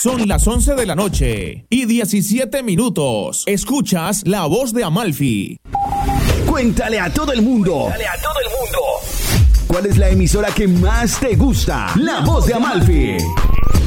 Son las 11 de la noche y 17 minutos. Escuchas La Voz de Amalfi. Cuéntale a todo el mundo. ¿Cuál es la emisora que más te gusta? La Voz de Amalfi.